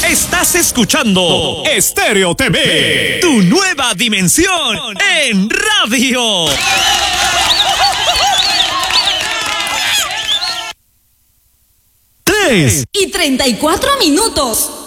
Estás escuchando Estéreo TV, tu nueva dimensión en radio. 3 y 34 minutos.